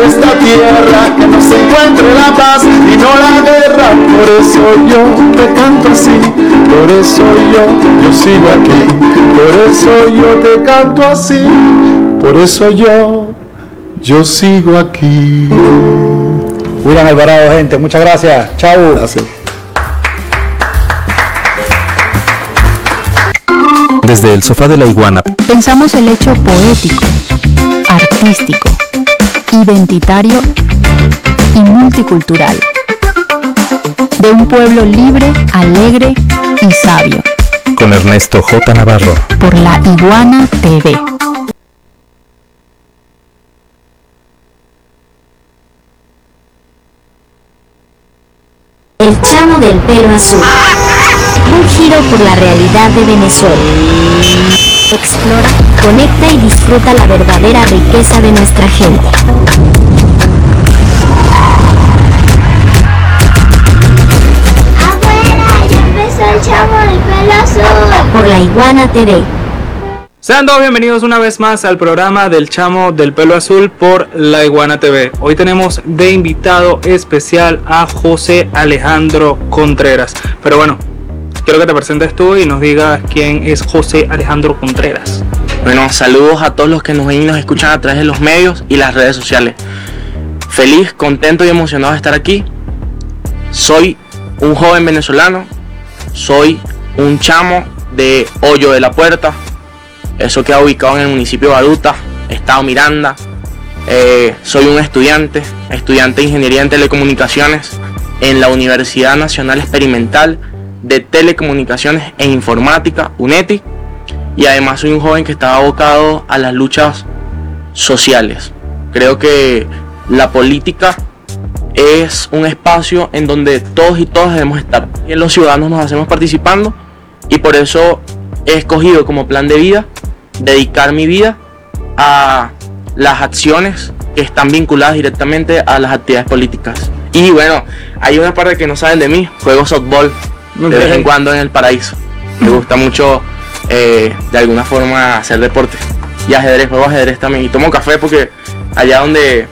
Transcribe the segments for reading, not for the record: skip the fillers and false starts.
de esta tierra, que no se encuentre la paz y no la guerra. Por eso yo te canto así, por eso yo sigo aquí, por eso yo te canto así, por eso yo sigo aquí. William Alvarado, gente, muchas gracias. Chau. Gracias. Desde el sofá de la iguana pensamos el hecho poético, artístico, identitario y multicultural de un pueblo libre, alegre y sabio. Con Ernesto J. Navarro. Por La Iguana TV. El Chamo del Pelo Azul. Un giro por la realidad de Venezuela. Explora, conecta y disfruta la verdadera riqueza de nuestra gente. Afuera, ya empezó el Chamo del Pelo Azul. Por La Iguana TV. Sean todos bienvenidos una vez más al programa del Chamo del Pelo Azul por La Iguana TV. Hoy tenemos de invitado especial a José Alejandro Contreras. Pero bueno, quiero que te presentes tú y nos digas quién es José Alejandro Contreras. Bueno, saludos a todos los que nos ven y nos escuchan a través de los medios y las redes sociales. Feliz, contento y emocionado de estar aquí. Soy un joven venezolano, soy un chamo de Hoyo de la Puerta. Eso queda ubicado en el municipio de Baruta, estado Miranda. Soy un estudiante de Ingeniería en Telecomunicaciones en la Universidad Nacional Experimental de Telecomunicaciones e Informática, UNETI. Y además soy un joven que está abocado a las luchas sociales. Creo que la política es un espacio en donde todos y todas debemos estar. Y los ciudadanos nos hacemos participando y por eso he escogido como plan de vida dedicar mi vida a las acciones que están vinculadas directamente a las actividades políticas. Y bueno, hay una parte que no saben de mí, juego softball de vez en cuando en el paraíso. Me gusta mucho de alguna forma hacer deporte. Y ajedrez, juego ajedrez también. Y tomo café porque allá donde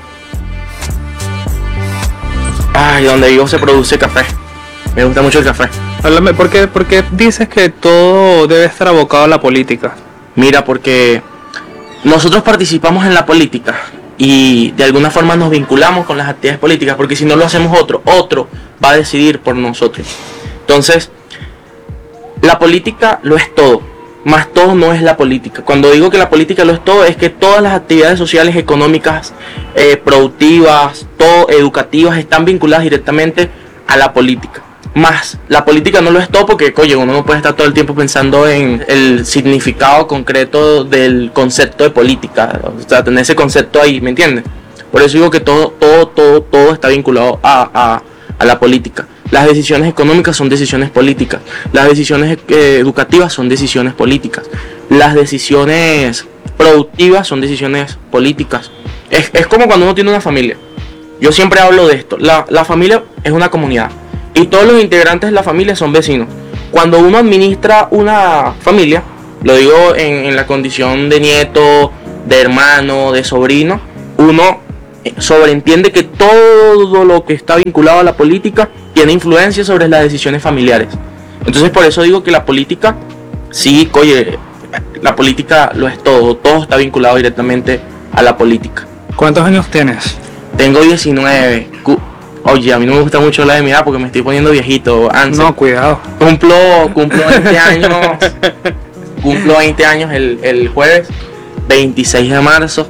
vivo se produce café. Me gusta mucho el café. Háblame, ¿por qué dices que todo debe estar abocado a la política? Mira, porque nosotros participamos en la política y de alguna forma nos vinculamos con las actividades políticas, porque si no lo hacemos otro va a decidir por nosotros. Entonces, la política lo es todo, más todo no es la política. Cuando digo que la política lo es todo, es que todas las actividades sociales, económicas, productivas, educativas, están vinculadas directamente a la política. Más, la política no lo es todo porque, oye, uno no puede estar todo el tiempo pensando en el significado concreto del concepto de política, o sea, tener ese concepto ahí, ¿me entiendes? Por eso digo que todo está vinculado a la política. Las decisiones económicas son decisiones políticas, las decisiones educativas son decisiones políticas, las decisiones productivas son decisiones políticas. Es como cuando uno tiene una familia. Yo siempre hablo de esto, la familia es una comunidad. Y todos los integrantes de la familia son vecinos. Cuando uno administra una familia, lo digo en la condición de nieto, de hermano, de sobrino, uno sobreentiende que todo lo que está vinculado a la política tiene influencia sobre las decisiones familiares. Entonces por eso digo que la política, sí, oye, la política lo es todo está vinculado directamente a la política. ¿Cuántos años tienes? Tengo 19. Oye, a mí no me gusta mucho la de mi edad porque me estoy poniendo viejito, Ansel. No, cuidado. Cumplo 20 años. Cumplo 20 años el jueves, 26 de marzo.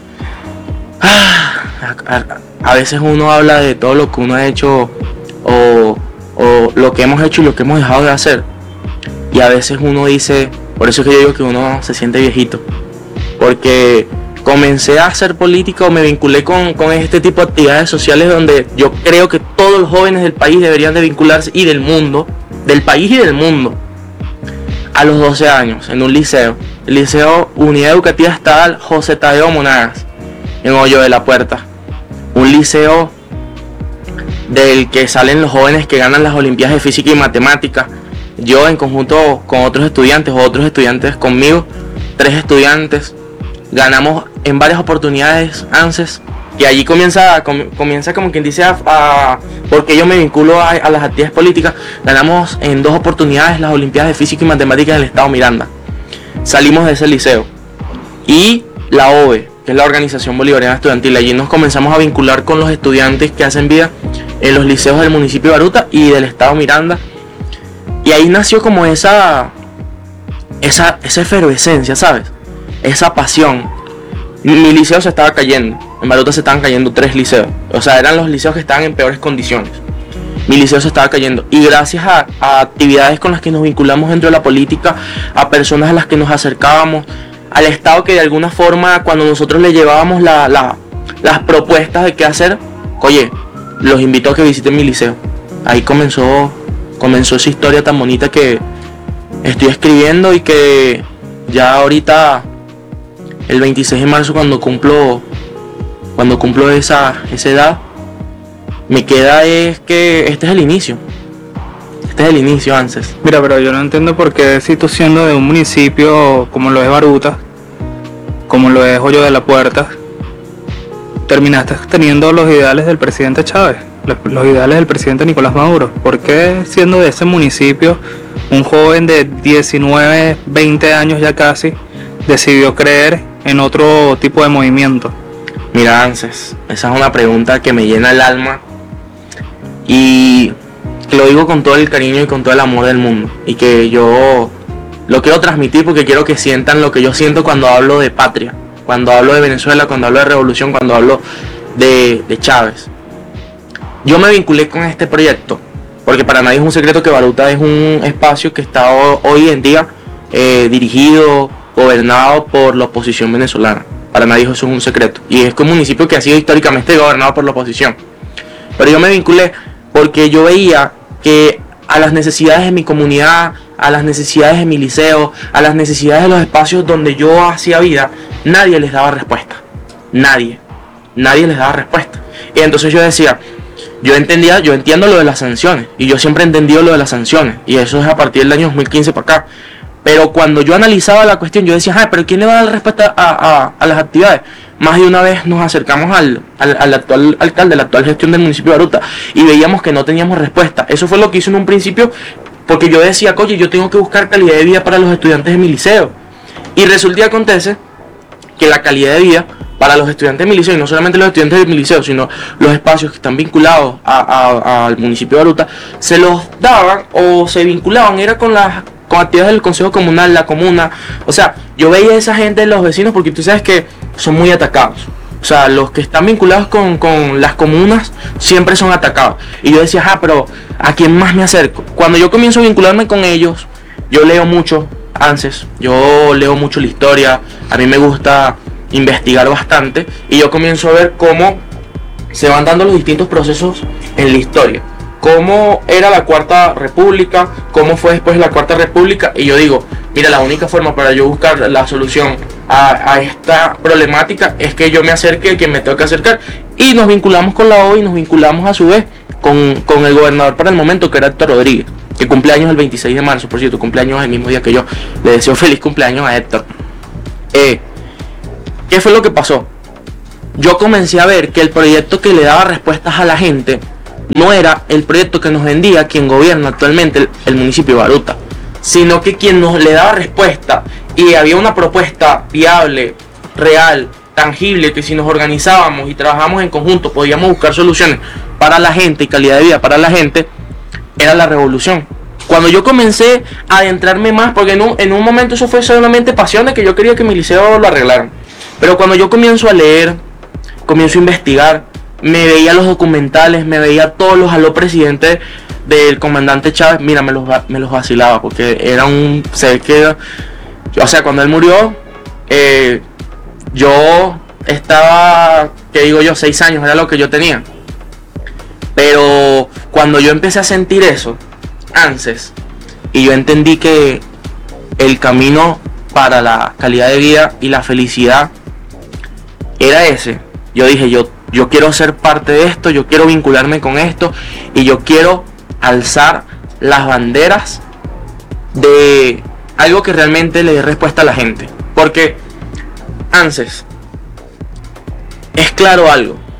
A veces uno habla de todo lo que uno ha hecho o lo que hemos hecho y lo que hemos dejado de hacer. Y a veces uno dice, por eso es que yo digo que uno se siente viejito. Porque comencé a hacer política o me vinculé con este tipo de actividades sociales donde yo creo que todos los jóvenes del país deberían de vincularse, y del mundo, del país y del mundo, a los 12 años en un liceo, el Liceo Unidad Educativa Estatal José Tadeo Monagas, en Hoyo de la Puerta, un liceo del que salen los jóvenes que ganan las Olimpiadas de Física y Matemática. Yo en conjunto con otros estudiantes conmigo, 3 estudiantes, ganamos en varias oportunidades ANSES Y allí comienza como quien dice porque yo me vinculo a las actividades políticas. Ganamos en 2 oportunidades las Olimpiadas de Física y Matemáticas del Estado Miranda. Salimos de ese liceo. Y la OVE, que es la Organización Bolivariana Estudiantil. Allí nos comenzamos a vincular con los estudiantes que hacen vida en los liceos del municipio de Baruta y del Estado Miranda. Y ahí nació como esa efervescencia, ¿sabes? Esa pasión. Mi liceo se estaba cayendo. En Baruta se estaban cayendo 3 liceos. O sea, eran los liceos que estaban en peores condiciones. Mi liceo se estaba cayendo. Y gracias a actividades con las que nos vinculamos dentro de la política, a personas a las que nos acercábamos, al Estado que de alguna forma, cuando nosotros le llevábamos las propuestas de qué hacer, oye, los invito a que visiten mi liceo. Ahí comenzó esa historia tan bonita que estoy escribiendo y que ya ahorita, el 26 de marzo, cuando cumplo esa edad, me queda es que este es el inicio. Este es el inicio, ANSES. Mira, pero yo no entiendo por qué, si tú siendo de un municipio como lo es Baruta, como lo es Hoyo de la Puerta, terminaste teniendo los ideales del presidente Chávez, los ideales del presidente Nicolás Maduro. ¿Por qué, siendo de ese municipio, un joven de 19, 20 años ya casi, decidió creer en otro tipo de movimiento? Mira, ANSES, esa es una pregunta que me llena el alma y que lo digo con todo el cariño y con todo el amor del mundo, y que yo lo quiero transmitir porque quiero que sientan lo que yo siento cuando hablo de patria, cuando hablo de Venezuela, cuando hablo de revolución, cuando hablo de Chávez. Yo me vinculé con este proyecto porque para nadie es un secreto que Baruta es un espacio que está hoy en día dirigido, gobernado por la oposición venezolana. Para nadie eso es un secreto. Y es un municipio que ha sido históricamente gobernado por la oposición. Pero yo me vinculé porque yo veía que a las necesidades de mi comunidad, a las necesidades de mi liceo, a las necesidades de los espacios donde yo hacía vida, nadie les daba respuesta. Nadie les daba respuesta. Y entonces yo decía, yo entiendo lo de las sanciones, y yo siempre he entendido lo de las sanciones, y eso es a partir del año 2015 para acá. Pero cuando yo analizaba la cuestión, yo decía, pero ¿quién le va a dar respuesta a las actividades? Más de una vez nos acercamos al actual alcalde, la actual gestión del municipio de Baruta, y veíamos que no teníamos respuesta. Eso fue lo que hice en un principio, porque yo decía, oye, yo tengo que buscar calidad de vida para los estudiantes de mi liceo. Y resulta y acontece que la calidad de vida para los estudiantes de mi liceo, y no solamente los estudiantes de mi liceo, sino los espacios que están vinculados al municipio de Baruta, se los daban o se vinculaban, era con actividades del consejo comunal, la comuna. O sea, yo veía a esa gente, los vecinos, porque tú sabes que son muy atacados. O sea, los que están vinculados con las comunas siempre son atacados. Y yo decía, pero ¿a quién más me acerco? Cuando yo comienzo a vincularme con ellos, yo leo mucho ANSES, yo leo mucho la historia, a mí me gusta investigar bastante, y yo comienzo a ver cómo se van dando los distintos procesos en la historia. Cómo era la Cuarta República, cómo fue después la Cuarta República, y yo digo, mira, la única forma para yo buscar la solución a esta problemática es que yo me acerque a quien me tengo que acercar, y nos vinculamos con la OVE y nos vinculamos a su vez con el gobernador para el momento, que era Héctor Rodríguez, que cumple años el 26 de marzo, por cierto, cumpleaños el mismo día que yo. Le deseo feliz cumpleaños a Héctor. ¿Qué fue lo que pasó? Yo comencé a ver que el proyecto que le daba respuestas a la gente no era el proyecto que nos vendía quien gobierna actualmente el municipio de Baruta, sino que quien nos le daba respuesta, y había una propuesta viable, real, tangible, que si nos organizábamos y trabajamos en conjunto podíamos buscar soluciones para la gente y calidad de vida para la gente, era la revolución. Cuando yo comencé a adentrarme más, porque en un momento eso fue solamente pasión de que yo quería que mi liceo lo arreglaran, pero cuando yo comienzo a leer, comienzo a investigar, me veía los documentales, me veía todos los aló presidentes del comandante Chávez, mira, me los vacilaba, porque era o sea, cuando él murió, yo estaba, 6 años, era lo que yo tenía. Pero cuando yo empecé a sentir eso, ANSES, y yo entendí que el camino para la calidad de vida y la felicidad era ese, yo dije, yo quiero ser parte de esto, yo quiero vincularme con esto, y yo quiero alzar las banderas de algo que realmente le dé respuesta a la gente. Porque, ANSES, es claro algo,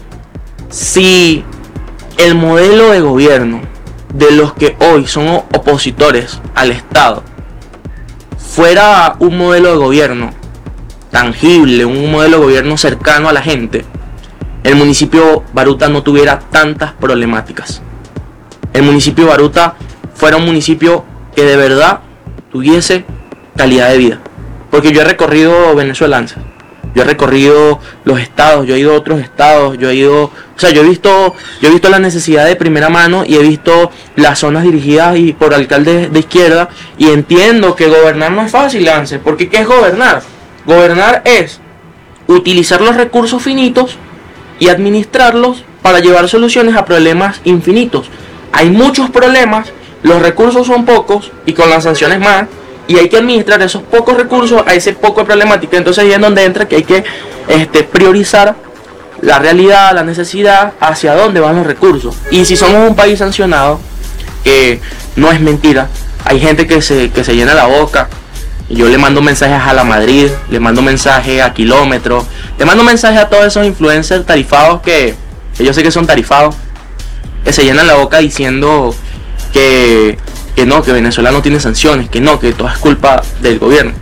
Si el modelo de gobierno de los que hoy son opositores al Estado fuera un modelo de gobierno tangible, un modelo de gobierno cercano a la gente, el municipio Baruta no tuviera tantas problemáticas. El municipio Baruta fuera un municipio que de verdad tuviese calidad de vida. Porque yo he recorrido Venezuela, yo he recorrido los estados, yo he ido a otros estados, yo he visto la necesidad de primera mano y he visto las zonas dirigidas y por alcaldes de izquierda, y entiendo que gobernar no es fácil, Lance, porque ¿qué es gobernar? Gobernar es utilizar los recursos finitos y administrarlos para llevar soluciones a problemas infinitos. Hay muchos problemas, los recursos son pocos y con las sanciones más, y hay que administrar esos pocos recursos a ese poco de problemática. Entonces ahí es donde entra que hay que priorizar la realidad, la necesidad, hacia dónde van los recursos. Y si somos un país sancionado, que no es mentira, hay gente que se llena la boca. Yo le mando mensajes a La Madrid, le mando mensajes a Kilómetro, le mando mensajes a todos esos influencers tarifados que yo sé que son tarifados, que se llenan la boca diciendo que no, que Venezuela no tiene sanciones, que no, que todo es culpa del gobierno.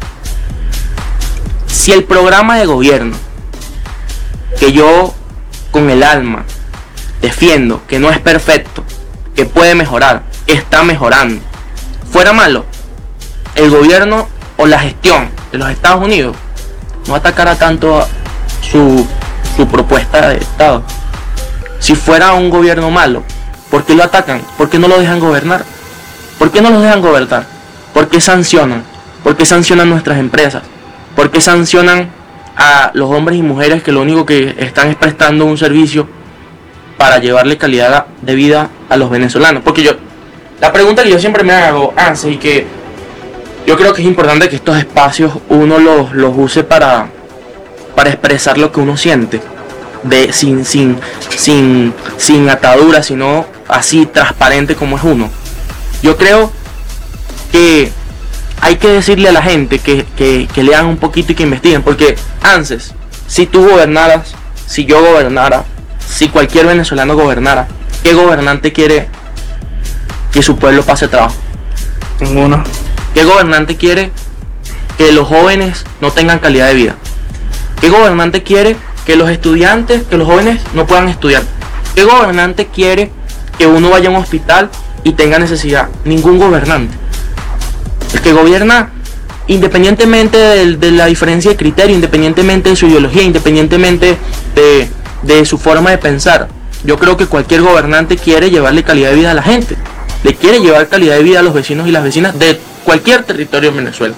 Si el programa de gobierno que yo con el alma defiendo, que no es perfecto, que puede mejorar, que está mejorando, fuera malo, el gobierno o la gestión de los Estados Unidos no atacara tanto a su propuesta de Estado. Si fuera un gobierno malo, ¿por qué lo atacan? ¿Por qué no lo dejan gobernar? ¿Por qué no los dejan gobernar? ¿Por qué sancionan? ¿Por qué sancionan nuestras empresas? ¿Por qué sancionan a los hombres y mujeres que lo único que están es prestando un servicio para llevarle calidad de vida a los venezolanos? Porque la pregunta que yo siempre me hago, Anse, y que yo creo que es importante que estos espacios uno los use para expresar lo que uno siente, sin ataduras, sino así transparente como es uno. Yo creo que hay que decirle a la gente que lean un poquito y que investiguen, porque antes, si tú gobernaras, si yo gobernara, si cualquier venezolano gobernara, ¿qué gobernante quiere que su pueblo pase trabajo? Ninguno. ¿Qué gobernante quiere que los jóvenes no tengan calidad de vida? ¿Qué gobernante quiere que los estudiantes, que los jóvenes no puedan estudiar? ¿Qué gobernante quiere que uno vaya a un hospital y tenga necesidad? Ningún gobernante. El que gobierna, independientemente de la diferencia de criterio, independientemente de su ideología, independientemente de su forma de pensar, yo creo que cualquier gobernante quiere llevarle calidad de vida a la gente, le quiere llevar calidad de vida a los vecinos y las vecinas de cualquier territorio en Venezuela.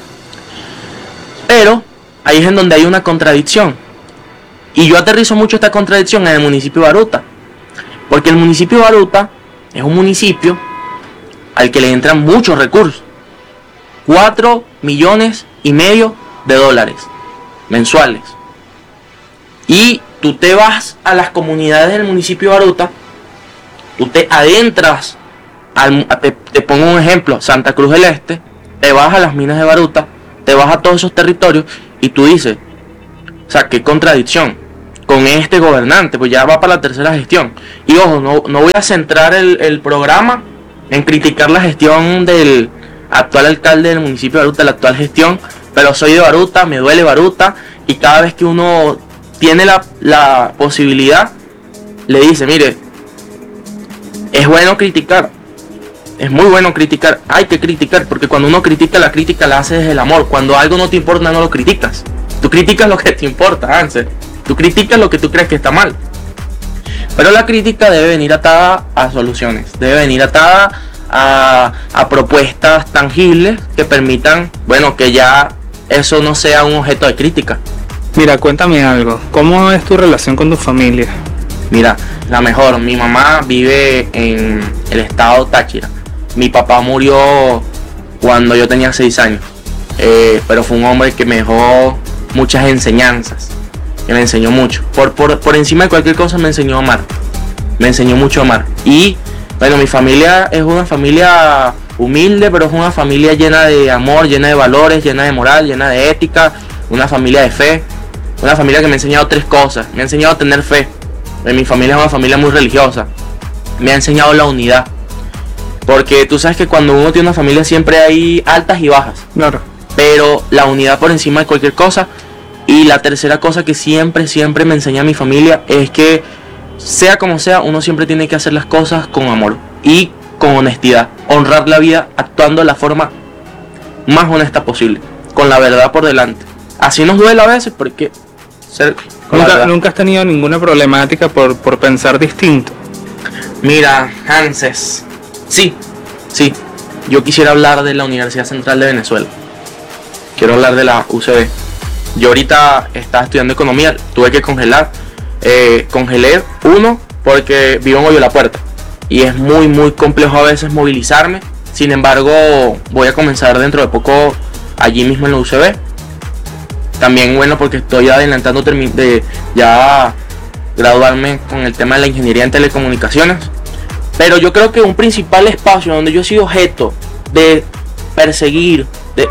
Pero ahí es en donde hay una contradicción, y yo aterrizo mucho esta contradicción en el municipio de Baruta, porque el municipio de Baruta es un municipio al que le entran muchos recursos, 4,5 millones de dólares mensuales, y tú te vas a las comunidades del municipio de Baruta, tú te adentras, te pongo un ejemplo, Santa Cruz del Este, te vas a las minas de Baruta, te vas a todos esos territorios y tú dices, o sea, qué contradicción con este gobernante, pues ya va para la tercera gestión. Y ojo, no voy a centrar el programa en criticar la gestión del actual alcalde del municipio de Baruta, la actual gestión, pero soy de Baruta, me duele Baruta, y cada vez que uno tiene la posibilidad, le dice, mire, es bueno criticar, es muy bueno criticar, hay que criticar, porque cuando uno critica, la crítica la hace desde el amor. Cuando algo no te importa, no lo criticas, tú criticas lo que te importa, Ansel. Tú criticas lo que tú crees que está mal. Pero la crítica debe venir atada a soluciones, debe venir atada a propuestas tangibles que permitan, bueno, que ya eso no sea un objeto de crítica. Mira, cuéntame algo. ¿Cómo es tu relación con tu familia? Mira, la mejor. Mi mamá vive en el estado Táchira. Mi papá murió cuando yo tenía 6 años. Pero fue un hombre que me dejó muchas enseñanzas, que me enseñó mucho. Por encima de cualquier cosa me enseñó a amar. Me enseñó mucho a amar. Y bueno, mi familia es una familia humilde, pero es una familia llena de amor, llena de valores, llena de moral, llena de ética. Una familia de fe. Una familia que me ha enseñado 3 cosas. Me ha enseñado a tener fe. mi familia es una familia muy religiosa, me ha enseñado la unidad. Porque tú sabes que cuando uno tiene una familia siempre hay altas y bajas. Claro. Pero la unidad por encima de cualquier cosa. Y la tercera cosa que siempre me enseña mi familia es que sea como sea, uno siempre tiene que hacer las cosas con amor y con honestidad. Honrar la vida actuando de la forma más honesta posible, con la verdad por delante. Así nos duele a veces porque ¿Nunca has tenido ninguna problemática por pensar distinto? Mira, Hanses, sí, yo quisiera hablar de la Universidad Central de Venezuela. Quiero hablar de la UCB. Yo ahorita estaba estudiando economía, tuve que congelé uno porque vivo en Hoyo la Puerta y es muy complejo a veces movilizarme. Sin embargo, voy a comenzar dentro de poco allí mismo en la UCB. También bueno porque estoy adelantando de ya graduarme con el tema de la ingeniería en telecomunicaciones. Pero yo creo que un principal espacio donde yo he sido objeto de perseguir,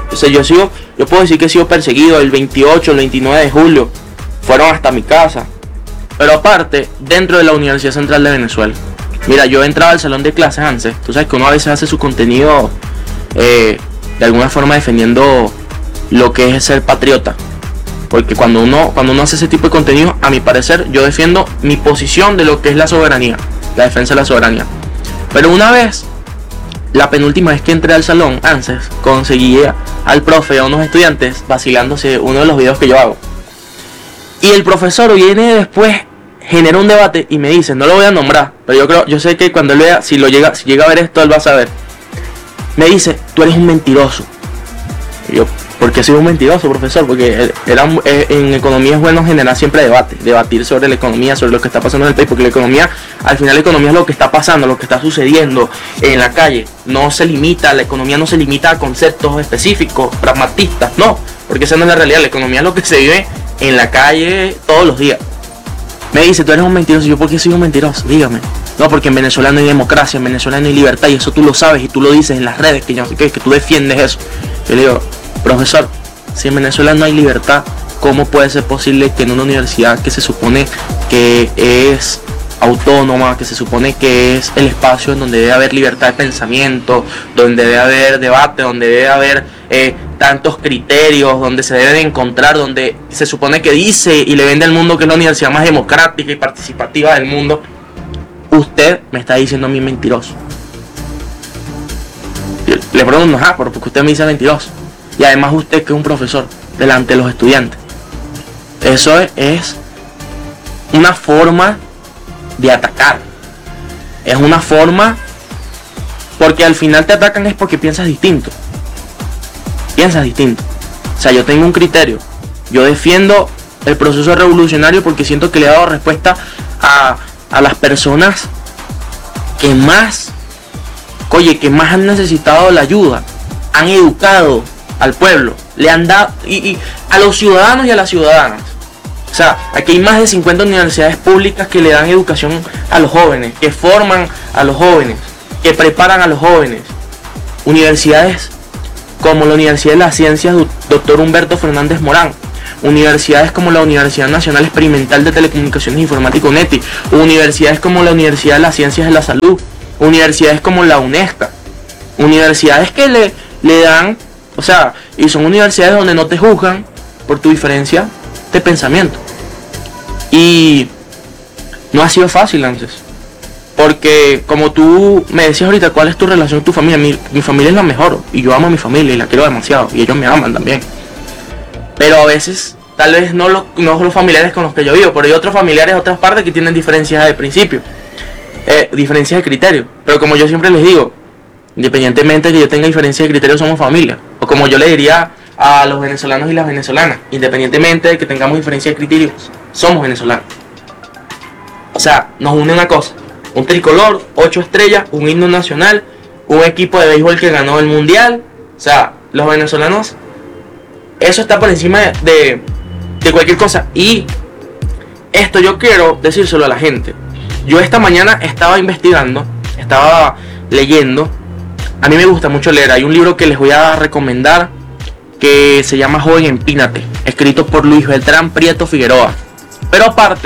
yo puedo decir que he sido perseguido el 28, el 29 de julio, fueron hasta mi casa. Pero aparte, dentro de la Universidad Central de Venezuela. Mira, yo entraba al salón de clases antes. Tú sabes que uno a veces hace su contenido de alguna forma defendiendo lo que es ser patriota. Porque cuando uno hace ese tipo de contenido, a mi parecer, yo defiendo mi posición de lo que es la soberanía, la defensa de la soberanía. Pero una vez, la penúltima vez que entré al salón, antes, conseguí al profe y a unos estudiantes vacilándose uno de los videos que yo hago. Y el profesor viene después, genera un debate y me dice, no lo voy a nombrar, pero yo sé que cuando él vea, si llega a ver esto, él va a saber. Me dice, tú eres un mentiroso. Y yo, ¿por qué soy un mentiroso, profesor? Porque en economía es bueno generar siempre debatir sobre la economía, sobre lo que está pasando en el país, porque la economía, al final la economía es lo que está pasando, lo que está sucediendo en la calle. La economía no se limita a conceptos específicos, pragmatistas, no, porque esa no es la realidad. La economía es lo que se vive en la calle todos los días. Me dice, tú eres un mentiroso. Y yo, ¿por qué soy un mentiroso? Dígame. No, porque en Venezuela no hay democracia, en Venezuela no hay libertad, y eso tú lo sabes y tú lo dices en las redes, que yo no sé qué, que tú defiendes eso. Yo le digo, profesor, si en Venezuela no hay libertad, ¿cómo puede ser posible que en una universidad que se supone que es autónoma, que se supone que es el espacio en donde debe haber libertad de pensamiento, donde debe haber debate, donde debe haber tantos criterios, donde se deben encontrar, donde se supone que dice y le vende al mundo que es la universidad más democrática y participativa del mundo, usted me está diciendo a mí mentiroso? Le pregunto, pero porque usted me dice mentiroso, y además usted que es un profesor delante de los estudiantes. Eso es una forma de atacar, es una forma, porque al final te atacan es porque piensas distinto. O sea, yo tengo un criterio, yo defiendo el proceso revolucionario porque siento que le he dado respuesta a las personas que más han necesitado la ayuda, han educado al pueblo, le han dado, y a los ciudadanos y a las ciudadanas. O sea, aquí hay más de 50 universidades públicas que le dan educación a los jóvenes, que forman a los jóvenes, que preparan a los jóvenes. Universidades como la Universidad de las Ciencias Dr. Humberto Fernández Morán, universidades como la Universidad Nacional Experimental de Telecomunicaciones e Informática UNETI, universidades como la Universidad de las Ciencias de la Salud, universidades como la UNESCO, universidades que le dan, o sea, y son universidades donde no te juzgan por tu diferencia de pensamiento. Y no ha sido fácil antes, porque como tú me decías ahorita, ¿cuál es tu relación con tu familia? Mi familia es la mejor y yo amo a mi familia y la quiero demasiado y ellos me aman también. Pero a veces, tal vez no los familiares con los que yo vivo, pero hay otros familiares de otras partes que tienen diferencias de principio, diferencias de criterio. Pero como yo siempre les digo, independientemente de que yo tenga diferencias de criterio, somos familia. O como yo le diría a los venezolanos y las venezolanas, independientemente de que tengamos diferencias de criterio, somos venezolanos. O sea, nos une una cosa: un tricolor, 8 estrellas, un himno nacional, un equipo de béisbol que ganó el mundial. O sea, los venezolanos, eso está por encima de cualquier cosa. Y esto yo quiero decírselo a la gente. Yo esta mañana estaba investigando, estaba leyendo. A mí me gusta mucho leer. Hay un libro que les voy a recomendar que se llama Joven Empínate, escrito por Luis Beltrán Prieto Figueroa. Pero aparte,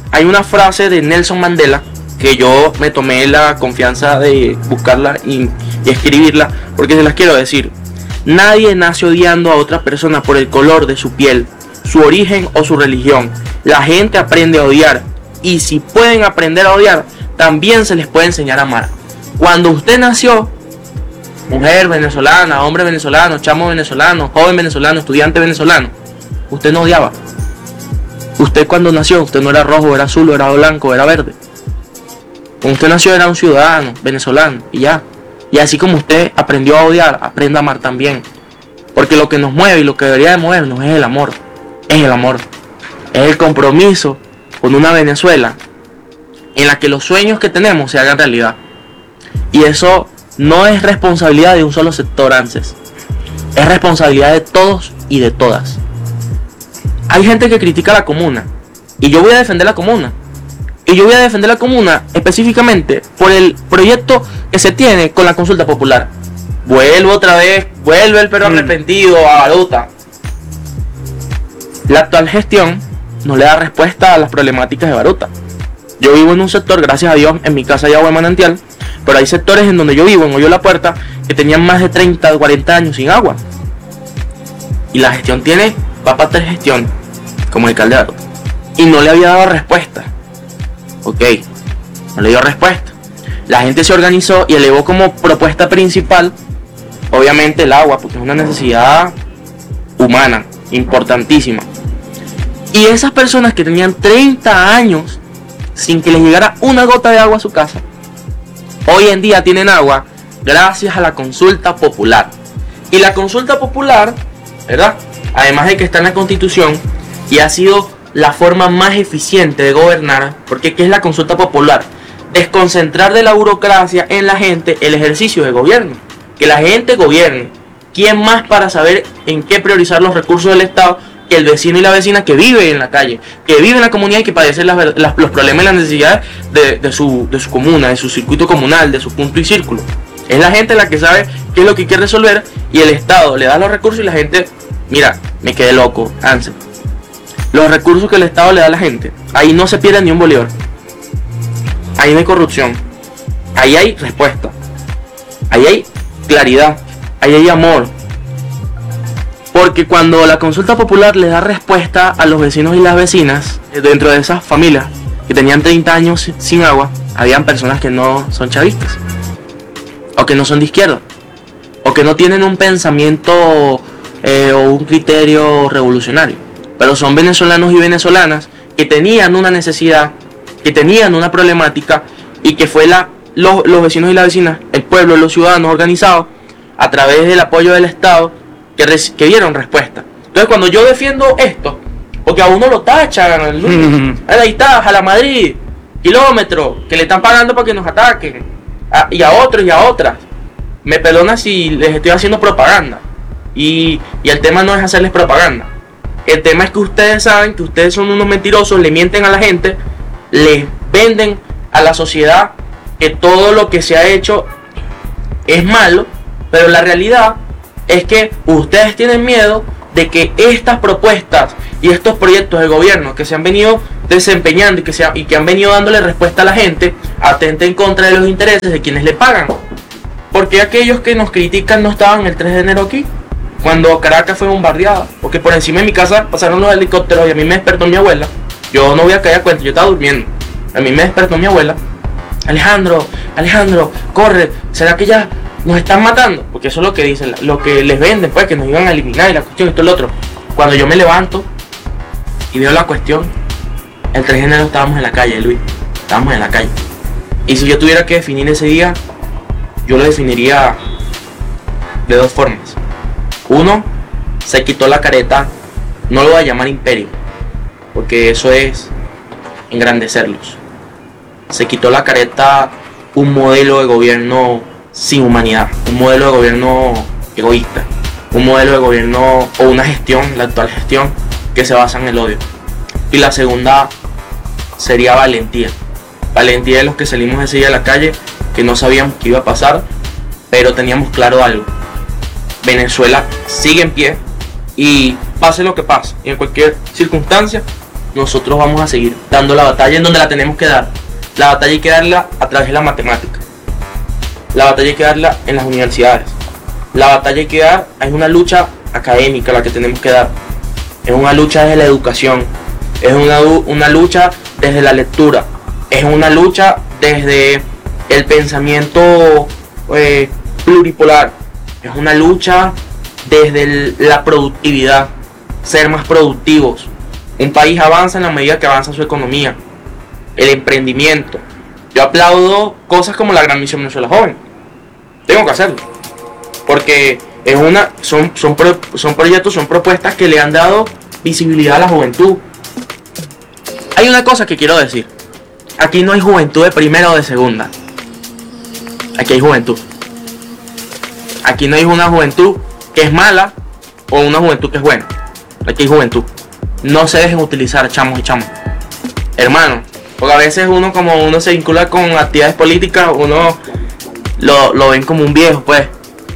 hay una frase de Nelson Mandela que yo me tomé la confianza de buscarla y escribirla porque se las quiero decir. Nadie nace odiando a otra persona por el color de su piel, su origen o su religión. La gente aprende a odiar, y si pueden aprender a odiar, también se les puede enseñar a amar. Cuando usted nació, mujer venezolana, hombre venezolano, chamo venezolano, joven venezolano, estudiante venezolano, usted no odiaba. Usted cuando nació, usted no era rojo, era azul, era blanco, era verde. Cuando usted nació era un ciudadano venezolano y ya. Y así como usted aprendió a odiar, aprenda a amar también. Porque lo que nos mueve y lo que debería de movernos es el amor. Es el amor. Es el compromiso con una Venezuela en la que los sueños que tenemos se hagan realidad. Y eso no es responsabilidad de un solo sector antes. Es responsabilidad de todos y de todas. Hay gente que critica la comuna. Y yo voy a defender la comuna. Y yo voy a defender la comuna específicamente por el proyecto que se tiene con la consulta popular. Vuelvo otra vez, vuelve el perro arrepentido a Baruta. La actual gestión no le da respuesta a las problemáticas de Baruta. Yo vivo en un sector, gracias a Dios, en mi casa hay agua de manantial, pero hay sectores en donde yo vivo, en Hoyo La Puerta, que tenían más de 30 o 40 años sin agua. Y la gestión va para 3 gestiones, como alcalde de Baruta. Y no le había dado respuesta. Ok, no le dio respuesta. La gente se organizó y elevó como propuesta principal, obviamente, el agua, porque es una necesidad humana, importantísima. Y esas personas que tenían 30 años sin que les llegara una gota de agua a su casa, hoy en día tienen agua gracias a la consulta popular. Y la consulta popular, ¿verdad?, además de que está en la Constitución y ha sido la forma más eficiente de gobernar, porque ¿qué es la consulta popular? Desconcentrar de la burocracia en la gente el ejercicio de gobierno. Que la gente gobierne. ¿Quién más para saber en qué priorizar los recursos del Estado que el vecino y la vecina que vive en la calle, que vive en la comunidad y que padece los problemas y las necesidades de su comuna, de su circuito comunal, de su punto y círculo? Es la gente la que sabe qué es lo que quiere resolver y el Estado le da los recursos y la gente, mira, me quedé loco, Ansel. Los recursos que el Estado le da a la gente, ahí no se pierde ni un bolívar. Ahí no hay corrupción. Ahí hay respuesta. Ahí hay claridad. Ahí hay amor. Porque cuando la consulta popular le da respuesta a los vecinos y las vecinas, dentro de esas familias que tenían 30 años sin agua, habían personas que no son chavistas, o que no son de izquierda, o que no tienen un pensamiento o un criterio revolucionario, pero son venezolanos y venezolanas que tenían una necesidad, que tenían una problemática, y que fue los vecinos y las vecinas, el pueblo, los ciudadanos organizados, a través del apoyo del Estado, que dieron respuesta. Entonces, cuando yo defiendo esto, porque a uno lo tachan, ahí está, a la Madrid, kilómetros, que le están pagando para que nos ataquen, y a otros y a otras, me perdona si les estoy haciendo propaganda, y el tema no es hacerles propaganda, el tema es que ustedes saben que ustedes son unos mentirosos, le mienten a la gente, les venden a la sociedad que todo lo que se ha hecho es malo, pero la realidad es que ustedes tienen miedo de que estas propuestas y estos proyectos de gobierno que se han venido desempeñando y que han venido dándole respuesta a la gente, atenten contra de los intereses de quienes le pagan. Porque aquellos que nos critican no estaban el 3 de enero aquí, cuando Caracas fue bombardeada, porque por encima de mi casa pasaron los helicópteros y a mí me despertó mi abuela. Yo no voy a caer a cuenta, yo estaba durmiendo, a mí me despertó mi abuela. Alejandro, corre, ¿será que ya nos están matando? Porque eso es lo que dicen, lo que les venden, pues, que nos iban a eliminar y la cuestión, esto y lo otro. Cuando yo me levanto y veo la cuestión, el 3 de enero estábamos en la calle, Luis, estábamos en la calle. Y si yo tuviera que definir ese día, yo lo definiría de 2 formas. Uno, se quitó la careta, no lo voy a llamar imperio, porque eso es engrandecerlos. Se quitó la careta un modelo de gobierno sin humanidad, un modelo de gobierno egoísta, un modelo de gobierno o una gestión, la actual gestión, que se basa en el odio. Y la segunda sería valentía. Valentía de los que salimos ese día a la calle, que no sabíamos qué iba a pasar, pero teníamos claro algo. Venezuela sigue en pie y pase lo que pase, y en cualquier circunstancia, nosotros vamos a seguir dando la batalla en donde la tenemos que dar. La batalla hay que darla a través de la matemática. La batalla hay que darla en las universidades. La batalla hay que dar, es una lucha académica la que tenemos que dar. Es una lucha desde la educación. Es una lucha desde la lectura. Es una lucha desde el pensamiento pluripolar. Es una lucha desde la productividad. Ser más productivos. Un país avanza en la medida que avanza su economía. El emprendimiento. Yo aplaudo cosas como la Gran Misión Venezuela Joven. Tengo que hacerlo. Porque son proyectos, son propuestas que le han dado visibilidad a la juventud. Hay una cosa que quiero decir. Aquí no hay juventud de primera o de segunda. Aquí hay juventud. Aquí no hay una juventud que es mala o una juventud que es buena. Aquí hay juventud. No se dejen utilizar, chamos y chamos. Hermano, porque a veces uno se vincula con actividades políticas, uno lo ven como un viejo, pues.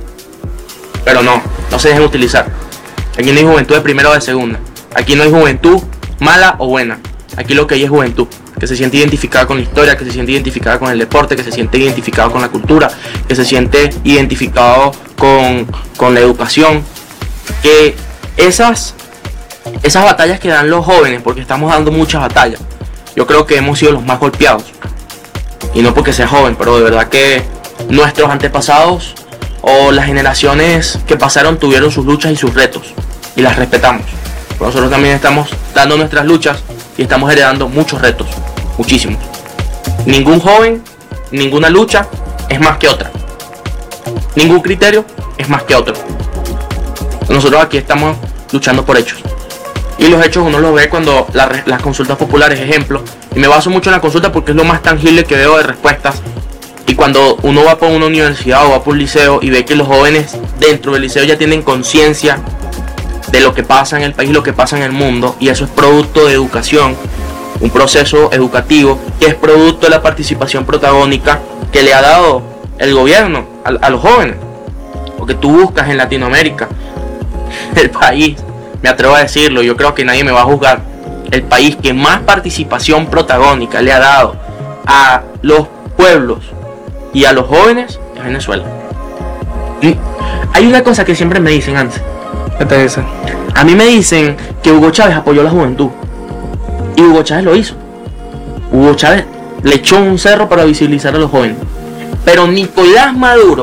Pero no se dejen utilizar. Aquí no hay juventud de primera o de segunda. Aquí no hay juventud mala o buena. Aquí lo que hay es juventud, que se siente identificada con la historia, que se siente identificada con el deporte, que se siente identificado con la cultura, que se siente identificado con la educación. Que esas batallas que dan los jóvenes, porque estamos dando muchas batallas, yo creo que hemos sido los más golpeados. Y no porque sea joven, pero de verdad que nuestros antepasados o las generaciones que pasaron tuvieron sus luchas y sus retos, y las respetamos. Pero nosotros también estamos dando nuestras luchas y estamos heredando muchos retos, muchísimos. Ningún joven, ninguna lucha es más que otra. Ningún criterio es más que otro. Nosotros aquí estamos luchando por hechos. Y los hechos uno los ve cuando las consultas populares, ejemplo. Y me baso mucho en la consulta porque es lo más tangible que veo de respuestas. Y cuando uno va por una universidad o va por un liceo y ve que los jóvenes dentro del liceo ya tienen conciencia de lo que pasa en el país, lo que pasa en el mundo, y eso es producto de educación, un proceso educativo que es producto de la participación protagónica que le ha dado el gobierno a los jóvenes. Porque tú buscas en Latinoamérica, el país, me atrevo a decirlo, yo creo que nadie me va a juzgar, el país que más participación protagónica le ha dado a los pueblos y a los jóvenes es Venezuela. Y hay una cosa que siempre me dicen antes. ¿Qué te dicen? A mí me dicen que Hugo Chávez apoyó a la juventud. Y Hugo Chávez lo hizo. Hugo Chávez le echó un cerro para visibilizar a los jóvenes. Pero Nicolás Maduro,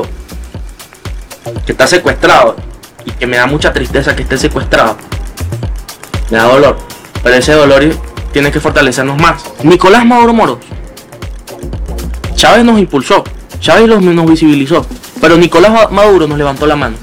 que está secuestrado, y que me da mucha tristeza que esté secuestrado, me da dolor, pero ese dolor tiene que fortalecernos más. Nicolás Maduro Moros. Chávez nos impulsó, Chávez nos visibilizó, pero Nicolás Maduro nos levantó la mano.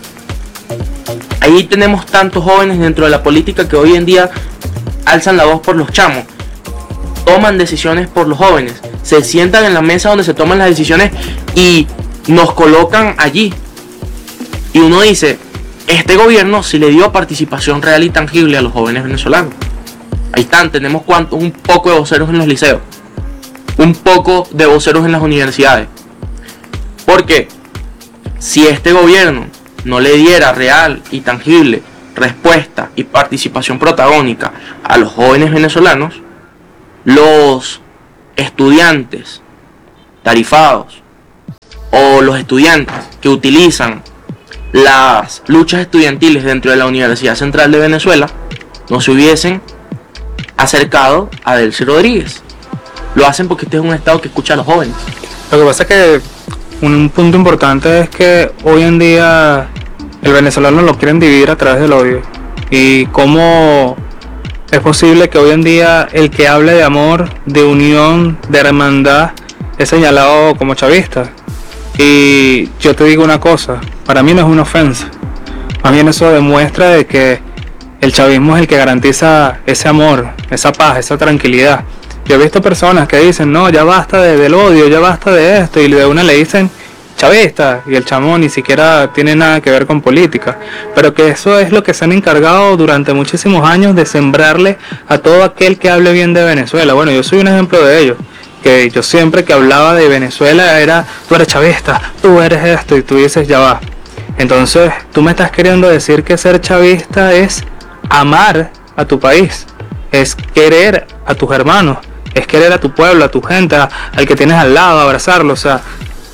Ahí tenemos tantos jóvenes dentro de la política que hoy en día alzan la voz por los chamos, toman decisiones por los jóvenes, se sientan en la mesa donde se toman las decisiones y nos colocan allí. Y uno dice, este gobierno sí le dio participación real y tangible a los jóvenes venezolanos. Ahí están, tenemos un poco de voceros en los liceos, un poco de voceros en las universidades. Porque si este gobierno no le diera real y tangible respuesta y participación protagónica a los jóvenes venezolanos, los estudiantes tarifados o los estudiantes que utilizan las luchas estudiantiles dentro de la Universidad Central de Venezuela no se hubiesen acercado a Delcy Rodríguez. Lo hacen porque este es un estado que escucha a los jóvenes. Lo que pasa es que un punto importante es que hoy en día el venezolano lo quieren dividir a través del odio. Y cómo es posible que hoy en día el que hable de amor, de unión, de hermandad, es señalado como chavista. Y yo te digo una cosa, para mí no es una ofensa. Más bien eso demuestra de que el chavismo es el que garantiza ese amor, esa paz, esa tranquilidad. Yo he visto personas que dicen, no, ya basta del odio, ya basta de esto, y de una le dicen chavista, y el chamo ni siquiera tiene nada que ver con política. Pero que eso es lo que se han encargado durante muchísimos años de sembrarle a todo aquel que hable bien de Venezuela. Bueno, yo soy un ejemplo de ello. Que yo siempre que hablaba de Venezuela era, tú eres chavista, tú eres esto, y tú dices, ya va. Entonces, tú me estás queriendo decir que ser chavista es amar a tu país, es querer a tus hermanos, es querer a tu pueblo, a tu gente, al que tienes al lado, abrazarlo. O sea,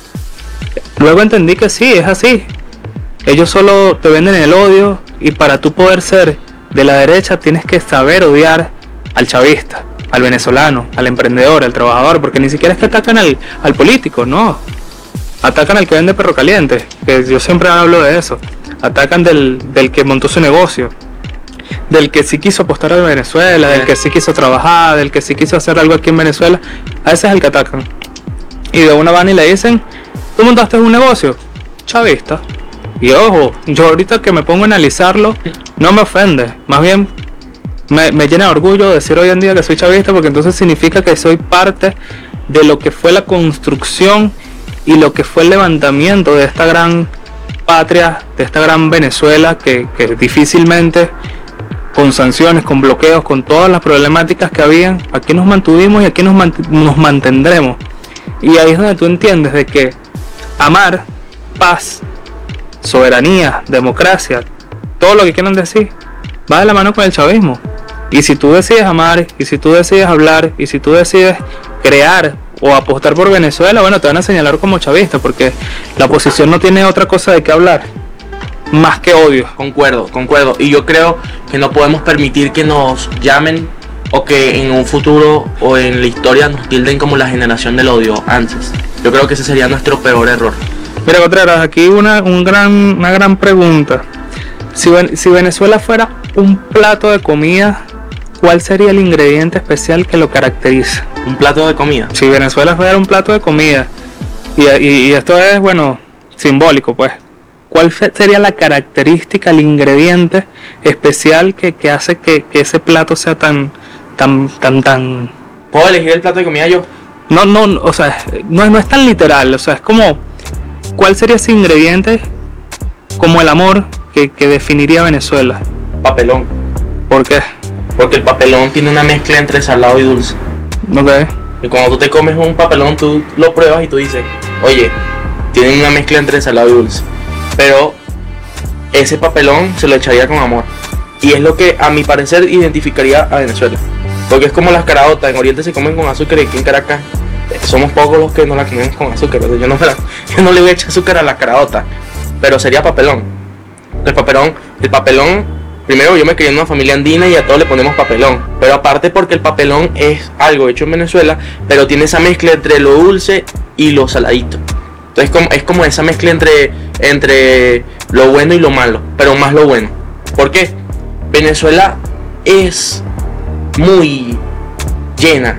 luego entendí que sí, es así. Ellos solo te venden el odio, y para tú poder ser de la derecha tienes que saber odiar al chavista, al venezolano, al emprendedor, al trabajador, porque ni siquiera es que atacan al político, no. Atacan al que vende perro caliente, que yo siempre hablo de eso. Atacan del que montó su negocio, del que sí quiso apostar a Venezuela, del que sí quiso trabajar, del que sí quiso hacer algo aquí en Venezuela. A ese es el que atacan. Y de una van y le dicen: ¿tú montaste un negocio? Chavista. Y ojo, yo ahorita que me pongo a analizarlo, no me ofende, más bien me llena de orgullo decir hoy en día que soy chavista, porque entonces significa que soy parte de lo que fue la construcción y lo que fue el levantamiento de esta gran patria, de esta gran Venezuela, que difícilmente, con sanciones, con bloqueos, con todas las problemáticas que habían, aquí nos mantuvimos y aquí nos mantendremos. Y ahí es donde tú entiendes de que amar, paz, soberanía, democracia, todo lo que quieran decir, va de la mano con el chavismo. Y si tú decides amar, y si tú decides hablar, y si tú decides crear o apostar por Venezuela, bueno, te van a señalar como chavista, porque la oposición no tiene otra cosa de qué hablar más que odio. Concuerdo. Y yo creo que no podemos permitir que nos llamen, o que en un futuro o en la historia nos tilden como la generación del odio antes. Yo creo que ese sería nuestro peor error. Mira, Contreras, aquí una gran pregunta. Si Venezuela fuera un plato de comida, ¿cuál sería el ingrediente especial que lo caracteriza? ¿Un plato de comida? Si Venezuela fuera un plato de comida, y esto es, bueno, simbólico, pues, ¿cuál sería la característica, el ingrediente especial que hace que ese plato sea tan... ¿Puedo elegir el plato de comida yo? No, o sea, no es tan literal, o sea, es como... ¿Cuál sería ese ingrediente como el amor que definiría Venezuela? Papelón. ¿Por qué? Porque el papelón tiene una mezcla entre salado y dulce. Ok. Y cuando tú te comes un papelón, tú lo pruebas y tú dices: oye, tiene una mezcla entre salado y dulce. Pero ese papelón se lo echaría con amor. Y es lo que, a mi parecer, identificaría a Venezuela. Porque es como las caraotas. En Oriente se comen con azúcar, y aquí en Caracas somos pocos los que no la comemos con azúcar. Yo no le voy a echar azúcar a la caraota, pero sería papelón. El papelón, primero, yo me crié en una familia andina y a todos le ponemos papelón. Pero aparte, porque el papelón es algo hecho en Venezuela, pero tiene esa mezcla entre lo dulce y lo saladito. Entonces es como esa mezcla entre lo bueno y lo malo, pero más lo bueno. ¿Por qué? Venezuela es muy llena,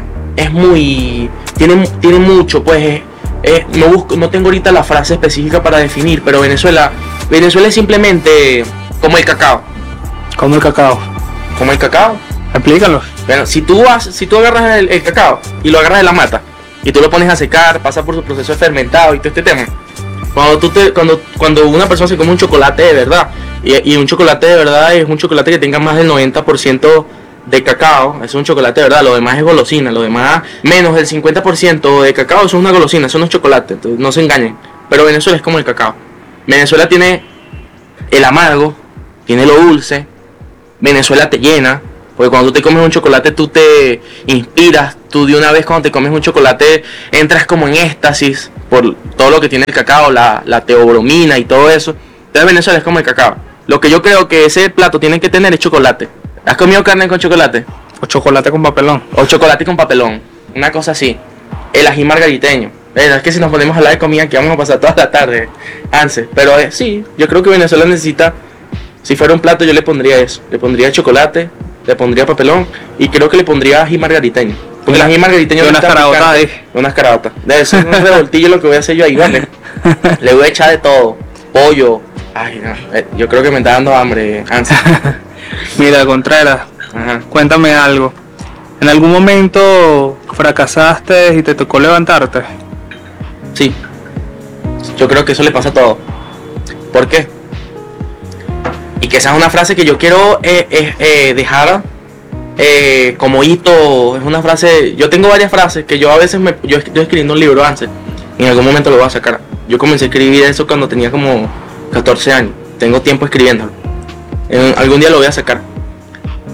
tiene mucho, pues no tengo ahorita la frase específica para definir, pero Venezuela es simplemente como el cacao. ¿Cómo el cacao? Como el cacao. Explícalo. Bueno, si tú agarras el cacao y lo agarras de la mata y tú lo pones a secar, pasa por su proceso de fermentado y todo este tema. Cuando una persona se come un chocolate de verdad, y un chocolate de verdad es un chocolate que tenga más del 90% de cacao, es un chocolate de verdad, lo demás es golosina, lo demás menos del 50% de cacao, eso es una golosina, eso no es chocolate, entonces no se engañen. Pero Venezuela es como el cacao. Venezuela tiene el amargo, tiene lo dulce. Venezuela te llena, porque cuando tú te comes un chocolate tú te inspiras, tú de una vez cuando te comes un chocolate entras como en éxtasis por todo lo que tiene el cacao, la teobromina y todo eso. Entonces Venezuela es como el cacao. Lo que yo creo que ese plato tiene que tener es chocolate. ¿Has comido carne con chocolate? O chocolate con papelón. O chocolate con papelón, una cosa así. El ají margariteño. Es que si nos ponemos a hablar de comida aquí vamos a pasar toda la tarde, Anse. Pero sí, yo creo que Venezuela necesita, si fuera un plato yo le pondría eso. Le pondría chocolate, le pondría papelón y creo que le pondría ají margariteño. Porque el ají margariteño... Unas caraotas ahí. Unas caraotas. Debe ser un revoltillo lo que voy a hacer yo ahí, ¿vale? Le voy a echar de todo. Pollo. Ay, no. Yo creo que me está dando hambre, Anse. Mira, Contreras, Ajá. Cuéntame algo. ¿En algún momento fracasaste y te tocó levantarte? Sí. Yo creo que eso le pasa a todo. ¿Por qué? Y que esa es una frase que yo quiero dejar como hito. Es una frase... Yo tengo varias frases que yo a veces... Yo escribiendo un libro antes. Y en algún momento lo voy a sacar. Yo comencé a escribir eso cuando tenía como 14 años. Tengo tiempo escribiéndolo. Algún día lo voy a sacar.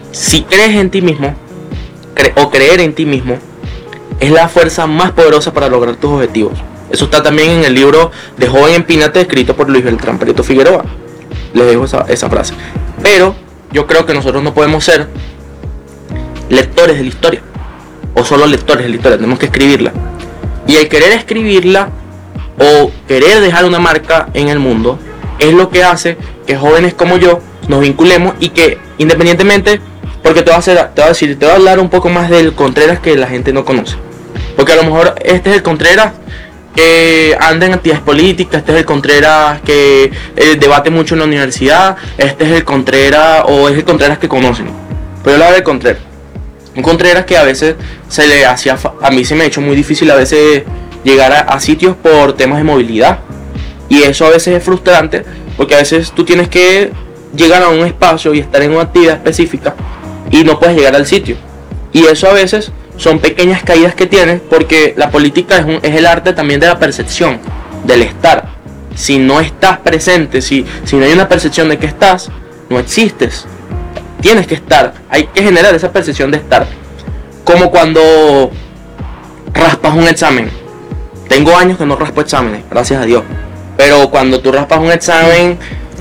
Si crees en ti mismo, o creer en ti mismo, es la fuerza más poderosa para lograr tus objetivos. Eso está también en el libro de Joven Empínate, escrito por Luis Beltrán Prieto Figueroa. Les dejo esa frase. Pero yo creo que nosotros no podemos ser lectores de la historia, o solo lectores de la historia, tenemos que escribirla. Y el querer escribirla o querer dejar una marca en el mundo es lo que hace que jóvenes como yo nos vinculemos, y que independientemente, porque te voy a hablar un poco más del Contreras que la gente no conoce, porque a lo mejor este es el Contreras que anda en actividades políticas, este es el Contreras que debate mucho en la universidad, este es el Contreras, o es el Contreras que conocen. Pero yo le hablo del Contreras, un Contreras que a veces a mí se me ha hecho muy difícil a veces llegar a sitios por temas de movilidad, y eso a veces es frustrante, porque a veces tú tienes que llegar a un espacio y estar en una actividad específica y no puedes llegar al sitio, y eso a veces son pequeñas caídas que tienes, porque la política es el arte también de la percepción, del estar. Si no estás presente, si no hay una percepción de que estás, no existes. Tienes que estar, hay que generar esa percepción de estar. Como cuando raspas un examen. Tengo años que no raspo exámenes, gracias a Dios. Pero cuando tú raspas un examen,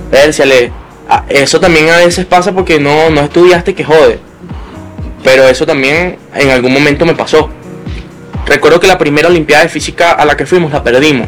eso también a veces pasa porque no estudiaste, que jode. Pero eso también en algún momento me pasó. Recuerdo que la primera Olimpiada de Física a la que fuimos la perdimos,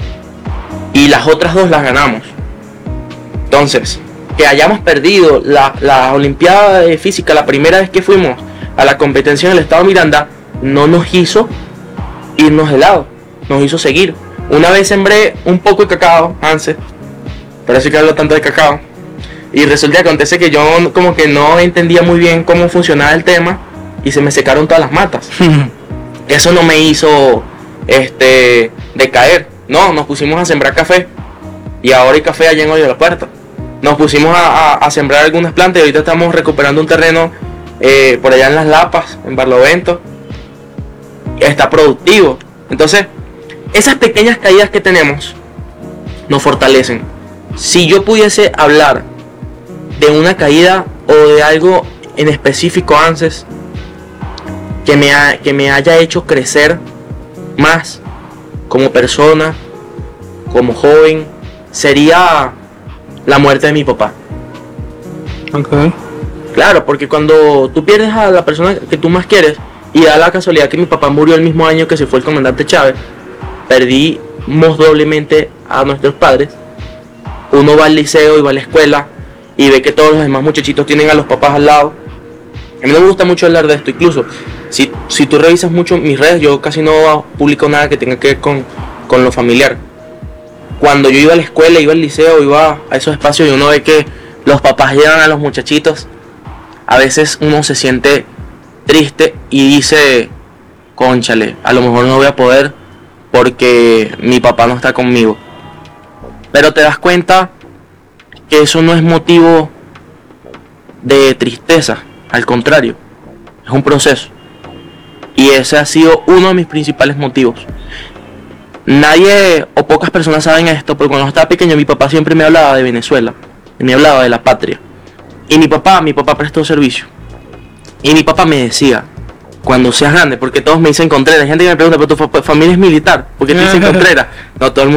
y las otras dos las ganamos. Entonces, que hayamos perdido la Olimpiada de Física la primera vez que fuimos a la competencia en el estado Miranda, no nos hizo irnos de lado, nos hizo seguir. Una vez sembré un poco de cacao, Hanse, parece que hablo tanto de cacao, y resulta que acontece que yo como que no entendía muy bien cómo funcionaba el tema, y se me secaron todas las matas. Eso no me hizo decaer. No, nos pusimos a sembrar café, y ahora hay café allá en Hoyo de la Puerta. Nos pusimos a sembrar algunas plantas, y ahorita estamos recuperando un terreno por allá en Las Lapas, en Barlovento. Está productivo. Entonces, esas pequeñas caídas que tenemos nos fortalecen. Si yo pudiese hablar de una caída o de algo en específico antes que me haya hecho crecer más como persona, como joven, sería la muerte de mi papá. Okay. Claro, porque cuando tú pierdes a la persona que tú más quieres, y da la casualidad que mi papá murió el mismo año que se fue el comandante Chávez, perdimos doblemente a nuestros padres. Uno va al liceo y va a la escuela y ve que todos los demás muchachitos tienen a los papás al lado. A mí no me gusta mucho hablar de esto, incluso si tú revisas mucho mis redes, yo casi no publico nada que tenga que ver con lo familiar. Cuando yo iba a la escuela, iba al liceo, iba a esos espacios y uno ve que los papás llevan a los muchachitos, a veces uno se siente triste y dice, cónchale, a lo mejor no voy a poder porque mi papá no está conmigo. Pero te das cuenta que eso no es motivo de tristeza, al contrario, es un proceso. Y ese ha sido uno de mis principales motivos. Nadie o pocas personas saben esto, porque cuando estaba pequeño mi papá siempre me hablaba de Venezuela, y me hablaba de la patria. Y mi papá prestó servicio. Y mi papá me decía, cuando seas grande, porque todos me dicen Contreras, hay gente que me pregunta, pero tu familia es militar, ¿por qué te dicen Contreras? No, todo el mundo